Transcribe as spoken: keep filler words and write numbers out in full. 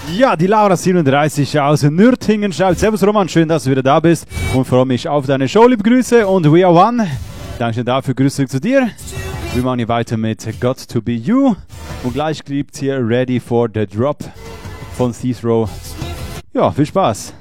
Ja, die Laura siebenunddreißig aus Nürtingen schreibt: Servus Roman, schön, dass du wieder da bist und freue mich auf deine Show. Liebe Grüße und We Are One. Danke dafür, Grüße zu dir. Wir machen hier weiter mit Got to Be You und gleich gibt es hier Ready for the Drop von Thief Row. Ja, viel Spaß.